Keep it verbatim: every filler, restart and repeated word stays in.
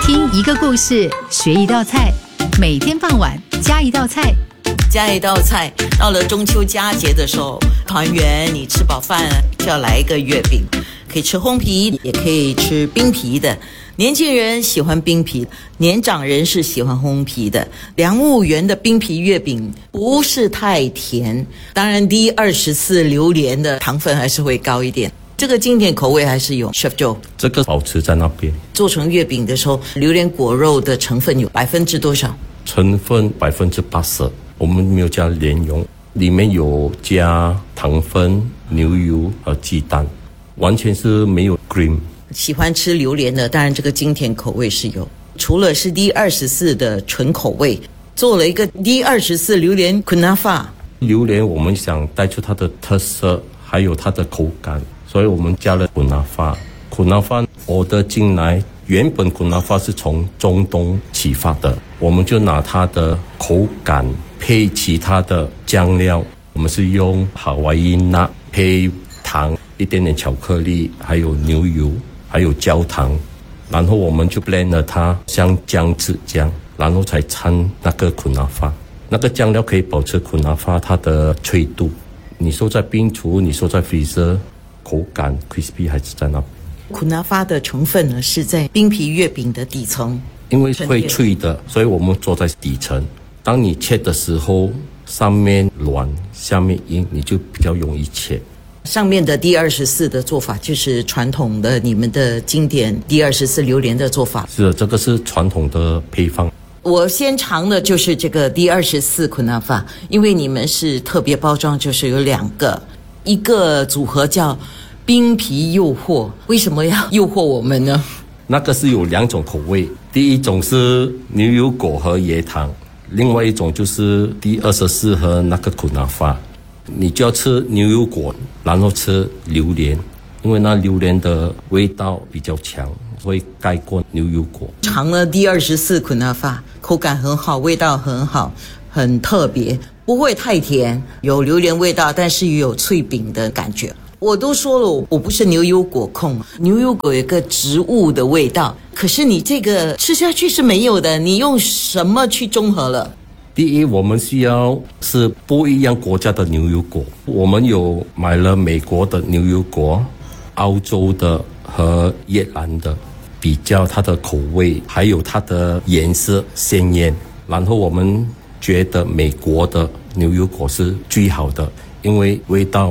听一个故事，学一道菜，每天傍晚加一道菜。 加一道菜，到了中秋佳节的时候，团圆你吃饱饭就要来一个月饼，可以吃烘皮，也可以吃冰皮的。年轻人喜欢冰皮，年长人是喜欢烘皮的。良物园的冰皮月饼不是太甜，当然 D 二十四 榴莲的糖分还是会高一点。这个经典口味还是有 Chef Joe 这个保持在那边。 做成月饼的时候，榴莲果肉的成分有百分之多少？ 成分百分之八十，我们没有加莲蓉，里面有加糖分、牛油和鸡蛋，完全是没有 cream。 喜欢吃榴莲的，当然这个经典口味是有。除了是 D 二十四 的纯口味，做了一个 D 二十四 榴莲 Kunafa。 榴莲我们想带出它的特色，还有它的口感，所以我们加了 Kunafa。Kunafa order 进来，原本 Kunafa 是从中东启发的，我们就拿它的口感配其他的酱料，我们是用夏威夷纳配糖，一点点巧克力，还有牛油，还有焦糖，然后我们就 blend 了它像姜汁这样，然后才掺那个 Kunafa。那个酱料可以保持 Kunafa 它的脆度，你收在冰橱，你收在 freezer， 口感 crispy 还是在那边。 Kunafa 的成分呢是在冰皮月饼的底层， 因为会脆的，所以我们做在底层。当你切的时候，上面软，下面硬，你就比较容易切。 上面的 D 二十四 的做法就是传统的你们的经典 D 二十四 榴莲的做法。 是的，这个是传统的配方。 我先尝的就是这个 D 二十四 Kunafa， 因为你们是特别包装，就是有两个，一个组合叫冰皮诱惑，为什么要诱惑我们呢？ 那个是有两种口味，第一种是牛油果和椰糖，另外一种就是 D 二十四 和那个 Kunafa。你就要吃牛油果，然后吃榴莲，因为那榴莲的味道比较强，会盖过牛油果。 尝了 D 二十四 Kunafa， 口感很好，味道很好，很特别，不会太甜，有榴莲味道，但是也有脆饼的感觉。我都说了，我不是牛油果控，牛油果有一个植物的味道，可是你这个吃下去是没有的，你用什么去中和了？ 第一，我们需要是不一样国家的牛油果，我们有买了美国的牛油果、澳洲的和越南的，比较它的口味还有它的颜色鲜艳，然后我们觉得美国的牛油果是最好的，因为味道